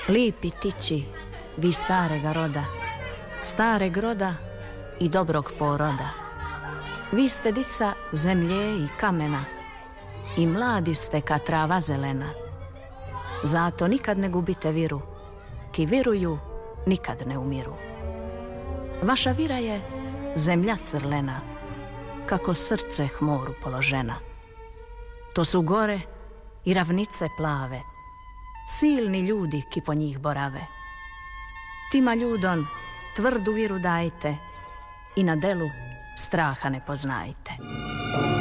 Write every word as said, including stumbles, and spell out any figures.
Lipi tići, vi starega roda, stareg roda i dobrog poroda. Vi ste dica zemlje i kamena i mladi ste ka trava zelena. Zato nikad ne gubite viru, ki viruju nikad ne umiru. Vaša vira je zemlja crlena, kako srce hmoru položena. To su gore i ravnice plave, silni ljudi ki po njih borave. Tima ljudon tvrdu viru dajte i na delu straha ne poznajte.